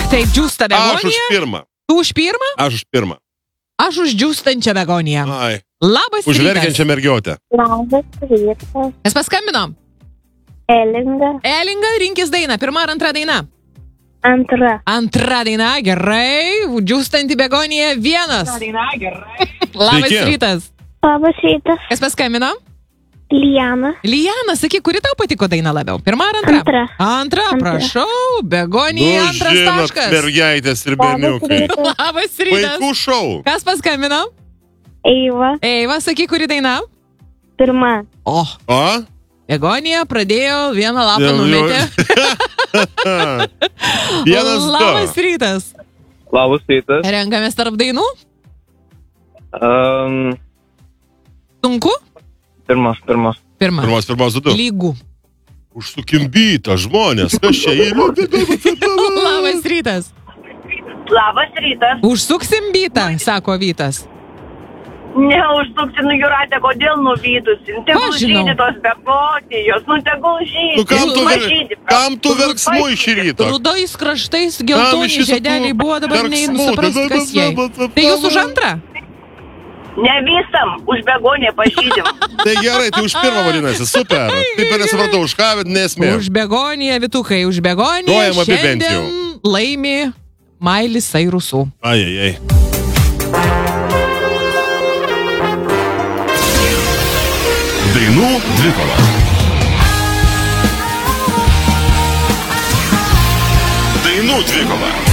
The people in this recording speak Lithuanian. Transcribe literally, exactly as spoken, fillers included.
Taip, džiūsta Aš už begonija. pirmą. Tu už pirmą? Aš už pirmą. Aš už džiūstančią begoniją. Ai. Labas Už rytas. verkiančią mergiotę. Labas rytas. Mes paskambinom. Elinga. Elinga, rinkis dainą. Pirma ar antra daina? Antra. Antra daina, gerai. Džiūstanti begonija vienas. Labas Sveiki. rytas. Labas rytas. Kas paskambino? Liana. Lijana, sakyk, kuri tau patiko daina labiau? Pirma ar antra? Antra. Antra, Antra. prašau. Begonija, Nu, antras žinot, taškas. mergaitės ir Labas berniukai. rytas. Labas rytas. Vaikų šou. Kas paskambino? Eiva. Eiva, sakyk, kuri daina? Pirma. O, O? Begonija pradėjo, vieną lapą Jau- numetė. Vienas, Labas du. rytas. Labas rytas. Renkamės tarp dainų. Um, Sunku? pirmas, pirmas. Pirma. Pirmas, pirmas, du, du. Lygų. Užsukim bytą, žmonės. Kas čia įliūdė? Labas rytas. Labas rytas. Užsuksim bytą, sako Vytas. Neužsuksim, nu Jūratė, kodėl nuvydusi? Tegul Aš žinau. žydi tos begonijos, nu tegul žydi. Nu kam tu, ver... Mažydi, kam tu verksmų šį rytą? Rudais kraštais Kam geltoni iš viso žiedeliai tų buvo, dabar neįnu verksmų? suprasti, kas jai. Tai jūs už antrą? Ne visam, už begoniją pažydim. Tai gerai, tai už pirmą vadinasi, super. Taip ir nesupratau, už ką, bet nesmė. Už begoniją, Vytukai, už begoniją. Grojam abi bent jau. Šiandien laimi Mailis Sairusų. Ai, ai, ai. Dainų dvikova. Dainų dvikova.